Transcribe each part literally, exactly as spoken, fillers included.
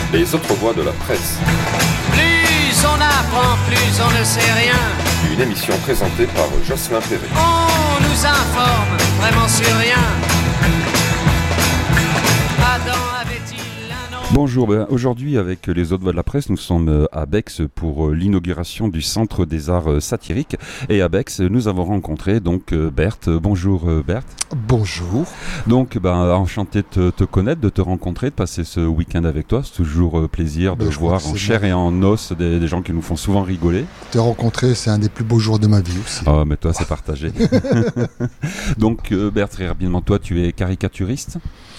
Les autres voix de la presse. Plus on apprend, plus on ne sait rien. Une émission présentée par Jocelyn Perret. On nous informe vraiment sur rien. Adam avait-il un nom? Bonjour, ben aujourd'hui avec les autres voix de la presse, nous sommes à Bex pour l'inauguration du Centre des Arts Satiriques. Et à Bex, nous avons rencontré donc Berthe. Bonjour Berthe. Bonjour. Donc, ben, enchanté de te, te connaître, de te rencontrer, de passer ce week-end avec toi. C'est toujours euh, plaisir de ben, voir en chair et en os des, des gens qui nous font souvent rigoler. Te rencontrer, c'est un des plus beaux jours de ma vie aussi. Ah, mais toi, c'est partagé. Donc, euh, Berthe, très rapidement, toi, tu es caricaturiste ?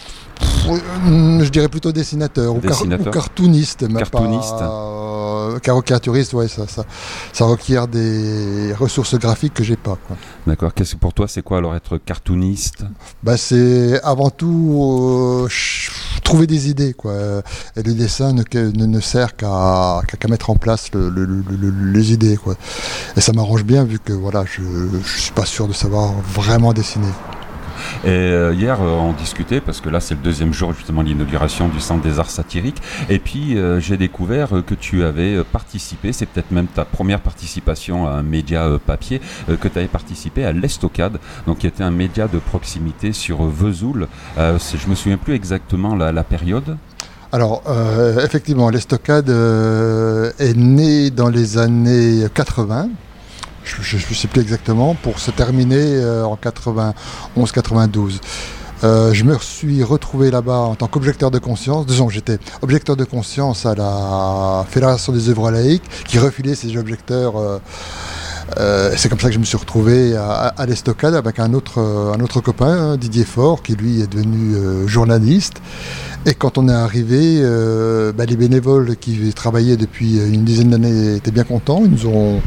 Euh, je dirais plutôt dessinateur, dessinateur. Ou, car- ou cartooniste. Mais cartooniste. Pas, euh, caricaturiste, ouais, ça, ça, ça requiert des ressources graphiques que j'ai pas, quoi. D'accord. Qu'est-ce que pour toi, c'est quoi alors être cartooniste ? Bah, c'est avant tout euh, ch- trouver des idées, quoi. Et le dessin ne, ne, ne sert qu'à, qu'à mettre en place le, le, le, le, les idées, quoi. Et ça m'arrange bien vu que voilà, je, je suis pas sûr de savoir vraiment dessiner. Et euh, hier, euh, on discutait, parce que là, c'est le deuxième jour, justement, de l'inauguration du Centre des Arts Satiriques. Et puis, euh, j'ai découvert euh, que tu avais euh, participé, c'est peut-être même ta première participation à un média euh, papier, euh, que tu avais participé à l'Estocade, donc qui était un média de proximité sur euh, Vesoul. Euh, c'est, je ne me souviens plus exactement la, la période. Alors, euh, effectivement, l'Estocade euh, est née dans les années quatre-vingts. Je ne sais plus exactement, pour se terminer euh, en quatre-vingt-onze quatre-vingt-douze. Euh, je me suis retrouvé là-bas en tant qu'objecteur de conscience. Disons, j'étais objecteur de conscience à la Fédération des œuvres laïques, qui refilait ses objecteurs. Euh, euh, c'est comme ça que je me suis retrouvé à, à l'Estocade avec un autre, un autre copain, Didier Faure, qui lui est devenu euh, journaliste. Et quand on est arrivé, euh, bah, les bénévoles qui travaillaient depuis une dizaine d'années étaient bien contents. Ils nous ont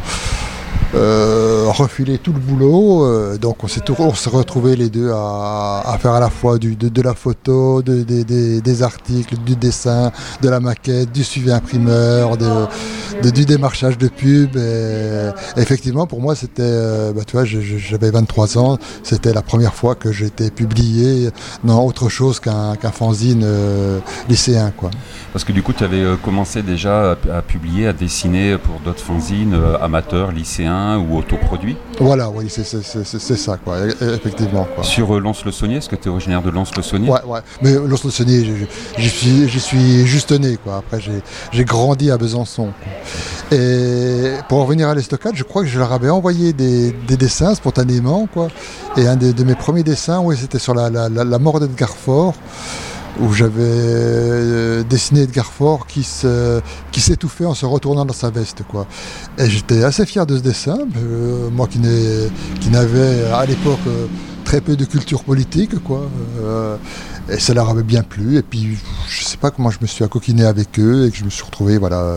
Euh, refiler tout le boulot, euh, donc on s'est, tout, on s'est retrouvés les deux à, à faire à la fois du, de, de la photo, de, de, de, des articles, du dessin, de la maquette, du suivi imprimeur, de, de, du démarchage de pub. Et, effectivement, pour moi, c'était, euh, bah, tu vois, je, je, j'avais vingt-trois ans, c'était la première fois que j'étais publié dans autre chose qu'un, qu'un fanzine euh, lycéen, quoi. Parce que du coup, tu avais euh, commencé déjà à, à publier, à dessiner pour d'autres fanzines euh, amateurs, lycéens ou autoproduits. Voilà, oui, c'est, c'est, c'est, c'est ça, quoi, effectivement, quoi. Sur euh, Lons-le-Saunier, est-ce que tu es originaire de Lons-le-Saunier ? Ouais, ouais. Mais Lons-le-Saunier, j'y suis, j'y suis juste né, quoi. Après, j'ai, j'ai grandi à Besançon, quoi. Et pour en revenir à l'Estocade, je crois que je leur avais envoyé des, des dessins spontanément, quoi. Et un de, de mes premiers dessins, oui, c'était sur la, la, la, la mort d'Edgar Faure, où j'avais euh, dessiné Edgar Faure qui, se, qui s'étouffait en se retournant dans sa veste, quoi. Et j'étais assez fier de ce dessin, euh, moi qui, n'ai, qui n'avais à l'époque euh, très peu de culture politique, quoi. Euh, et ça leur avait bien plu. Et puis je sais pas comment je me suis accoquiné avec eux et que je me suis retrouvé, voilà, euh,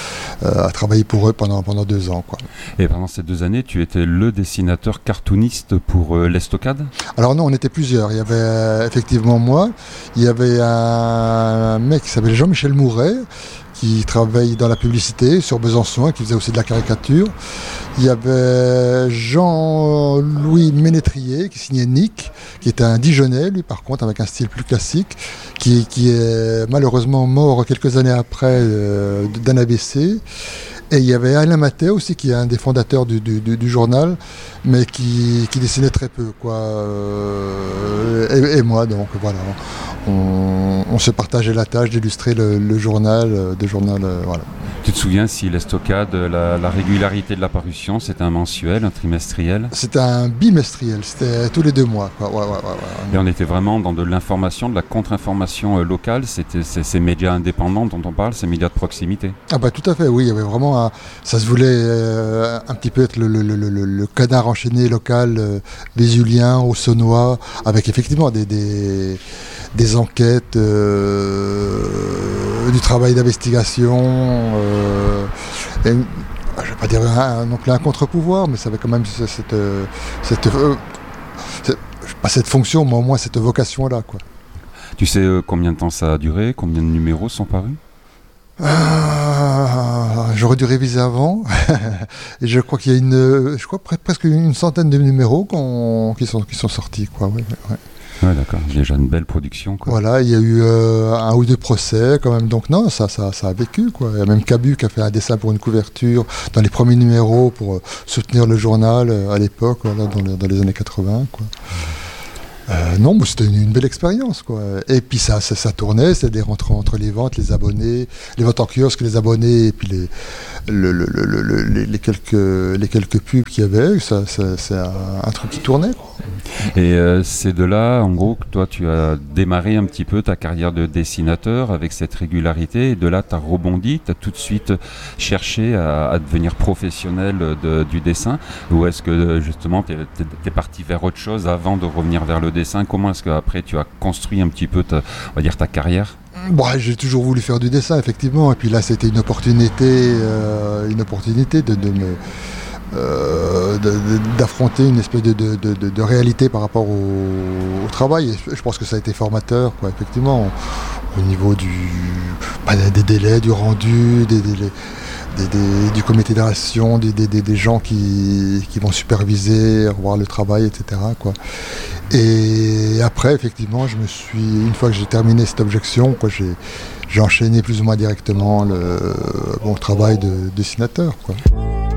à travailler pour eux pendant, pendant deux ans, quoi. Et pendant ces deux années, tu étais le dessinateur cartooniste pour euh, l'Estocade ? Alors non, on était plusieurs. Il y avait euh, effectivement moi, il y avait un, un mec qui s'appelait Jean-Michel Mouret, qui travaille dans la publicité sur Besançon, qui faisait aussi de la caricature. Il y avait Jean-Louis Ménétrier, qui signait Nick, qui était un Dijonnais, lui par contre, avec un style plus classique, qui, qui est malheureusement mort quelques années après euh, d'un A V C. Et il y avait Alain Mathé aussi, qui est un des fondateurs du, du, du, du journal, mais qui, qui dessinait très peu, quoi. Euh, et, et moi, donc voilà. On, on se partageait la tâche d'illustrer le, le journal, de journal, euh, voilà. Tu te souviens si l'Estocade, la, la régularité de la parution, c'était un mensuel, un trimestriel ? C'était un bimestriel, c'était tous les deux mois, quoi. Ouais, ouais, ouais, ouais. Et on était vraiment dans de l'information, de la contre-information euh, locale. C'était c'est, ces médias indépendants dont on parle, ces médias de proximité. Ah bah tout à fait, oui, il y avait vraiment un, ça se voulait euh, un petit peu être le, le, le, le, le canard enchaîné local euh, vésulien, auxonnois, avec effectivement des, des, des enquêtes, euh, du travail d'investigation, euh, et, je ne vais pas dire un, non plus un contre-pouvoir, mais ça avait quand même cette, cette, cette, euh, cette, pas cette fonction, mais au moins cette vocation-là, quoi. Tu sais euh, combien de temps ça a duré ? Combien de numéros sont parus ? Ah, j'aurais dû réviser avant. Et je crois qu'il y a une, je crois presque une centaine de numéros qu'on, qui sont qui sont sortis, quoi. Oui, ouais. Ouais, d'accord. Déjà une belle production, quoi. Voilà, il y a eu euh, un ou deux procès quand même, donc non, ça, ça, ça a vécu, quoi. Il y a même Cabu qui a fait un dessin pour une couverture dans les premiers numéros pour euh, soutenir le journal euh, à l'époque, voilà, dans, le, dans les années quatre-vingts, quoi. Euh, non, mais c'était une, une belle expérience, quoi. Et puis ça, ça, ça tournait, c'était des rentrées entre les ventes, les abonnés, les ventes en kiosque, les abonnés, et puis les, le, le, le, le, les, les quelques, les quelques pubs qu'il y avait. Ça, ça, c'est un, un truc qui tournait, quoi. Et euh, c'est de là, en gros, que toi, tu as démarré un petit peu ta carrière de dessinateur avec cette régularité. Et de là, tu as rebondi, tu as tout de suite cherché à, à devenir professionnel de, du dessin. Ou est-ce que, justement, tu es parti vers autre chose avant de revenir vers le dessin? Comment est-ce qu'après, tu as construit un petit peu ta, on va dire, ta carrière? Bon, j'ai toujours voulu faire du dessin, effectivement. Et puis là, c'était une opportunité, euh, une opportunité de, de me... Euh, de, de, d'affronter une espèce de, de, de, de réalité par rapport au, au travail. Et je pense que ça a été formateur, quoi, effectivement, au, au niveau du, bah, des délais, du rendu, des délais, des, des, du comité d'action, des, des, des gens qui, qui vont superviser, revoir le travail, et cetera, quoi. Et après, effectivement, je me suis, une fois que j'ai terminé cette objection, quoi, j'ai, j'ai enchaîné plus ou moins directement le, mon travail de dessinateur, quoi.